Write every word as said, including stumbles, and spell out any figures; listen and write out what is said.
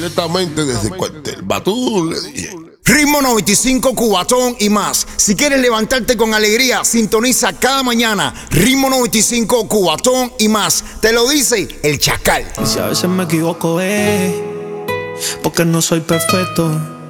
Directamente desde el cuartel Batú le dije. Ritmo noventa y cinco, Cubatón y más. Si quieres levantarte con alegría, sintoniza cada mañana Ritmo noventa y cinco, Cubatón y más. Te lo dice el Chacal. Y si a veces me equivoco, eh, porque no soy perfecto.